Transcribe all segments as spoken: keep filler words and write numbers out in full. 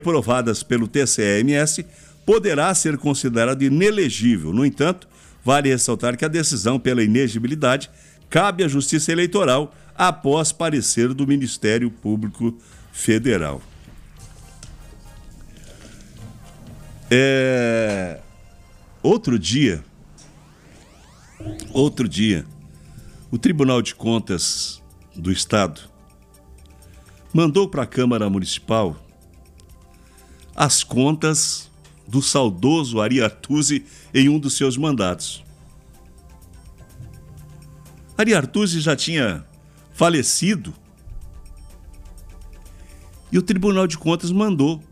aprovadas pelo T C E M S, poderá ser considerada inelegível. No entanto, vale ressaltar que a decisão pela inegibilidade cabe à Justiça Eleitoral após parecer do Ministério Público Federal. É... Outro dia, outro dia, o Tribunal de Contas do Estado mandou para a Câmara Municipal as contas do saudoso Ari Artusi em um dos seus mandatos. Ari Artusi já tinha falecido e o Tribunal de Contas mandou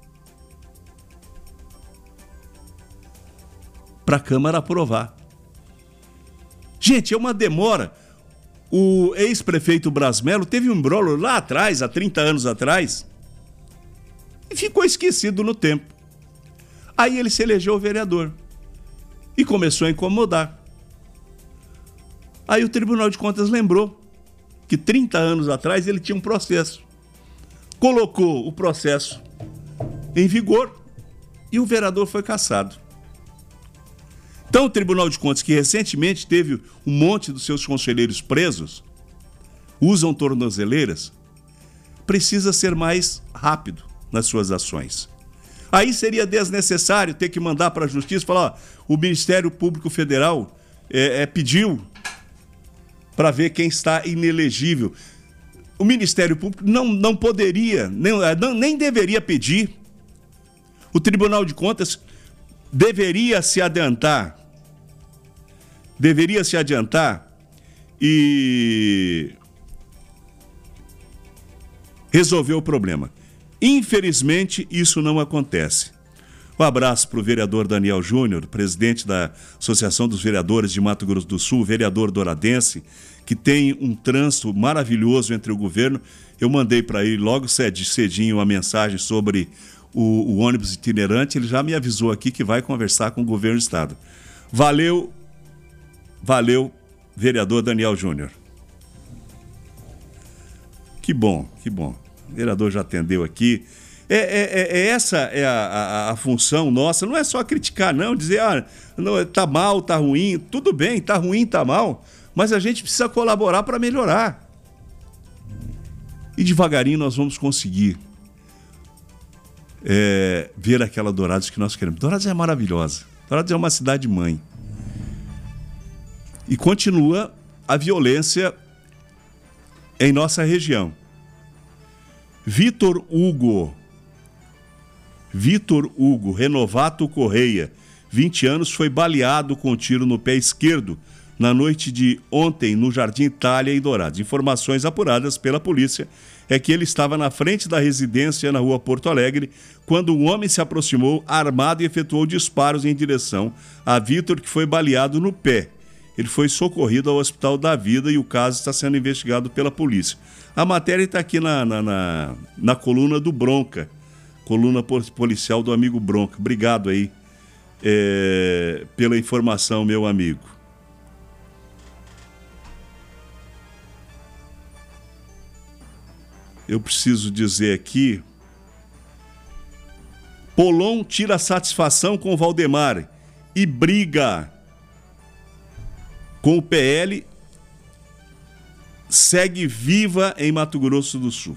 para a Câmara aprovar. Gente, é uma demora. O ex-prefeito Braz Mello teve um imbróglio lá atrás, há trinta anos atrás, e ficou esquecido no tempo. Aí ele se elegeu vereador e começou a incomodar. Aí o Tribunal de Contas lembrou que trinta anos atrás ele tinha um processo. Colocou o processo em vigor e o vereador foi cassado. Então o Tribunal de Contas, que recentemente teve um monte dos seus conselheiros presos, usam tornozeleiras, precisa ser mais rápido nas suas ações. Aí seria desnecessário ter que mandar para a Justiça e falar, ó, o Ministério Público Federal é, é, pediu para ver quem está inelegível. O Ministério Público não, não poderia, nem, não, nem deveria pedir. O Tribunal de Contas deveria se adiantar, deveria se adiantar e resolver o problema. Infelizmente, isso não acontece. Um abraço para o vereador Daniel Júnior, presidente da Associação dos Vereadores de Mato Grosso do Sul, vereador douradense, que tem um trânsito maravilhoso entre o governo. Eu mandei para ele logo cedinho uma mensagem sobre o, o ônibus itinerante. Ele já me avisou aqui que vai conversar com o governo do estado. Valeu, valeu, vereador Daniel Júnior. Que bom, que bom. O vereador já atendeu aqui. É, é, é essa é a, a, a função nossa. Não é só criticar, não. Dizer, ah, não, tá mal, tá ruim. Tudo bem, tá ruim, tá mal. Mas a gente precisa colaborar para melhorar. E devagarinho nós vamos conseguir é, ver aquela Dourados que nós queremos. Dourados é maravilhosa. Dourados é uma cidade-mãe. E continua a violência em nossa região. Vitor Hugo, Vitor Hugo Renovato Correia, vinte anos, foi baleado com um tiro no pé esquerdo na noite de ontem no Jardim Itália, em Dourados. Informações apuradas pela polícia é que ele estava na frente da residência na rua Porto Alegre quando um homem se aproximou armado e efetuou disparos em direção a Vitor, que foi baleado no pé. Ele foi socorrido ao Hospital da Vida e o caso está sendo investigado pela polícia. A matéria está aqui na, na, na, na coluna do Bronca, coluna policial do amigo Bronca. Obrigado aí é, pela informação, meu amigo. Eu preciso dizer aqui, Polon tira satisfação com Valdemar e briga com o P L, segue viva em Mato Grosso do Sul.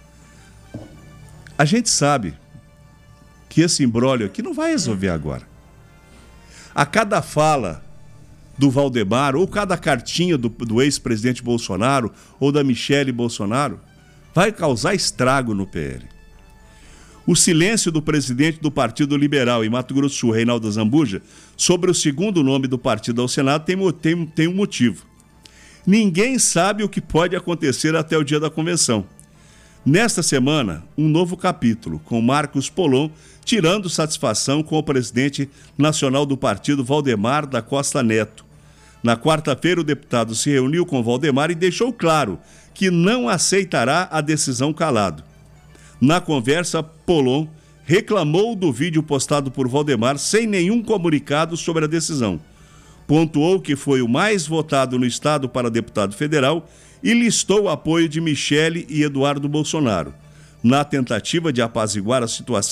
A gente sabe que esse imbróglio aqui não vai resolver agora. A cada fala do Valdemar, ou cada cartinha do, do ex-presidente Bolsonaro, ou da Michele Bolsonaro, vai causar estrago no P L. O silêncio do presidente do Partido Liberal em Mato Grosso do Sul, Reinaldo Zambuja, sobre o segundo nome do partido ao Senado tem, tem, tem um motivo. Ninguém sabe o que pode acontecer até o dia da convenção. Nesta semana, um novo capítulo, com Marcos Polon tirando satisfação com o presidente nacional do partido, Valdemar da Costa Neto. Na quarta-feira, o deputado se reuniu com Valdemar e deixou claro que não aceitará a decisão calado. Na conversa, Polon reclamou do vídeo postado por Valdemar sem nenhum comunicado sobre a decisão. Pontuou que foi o mais votado no estado para deputado federal e listou o apoio de Michele e Eduardo Bolsonaro. na tentativa de apaziguar a situação.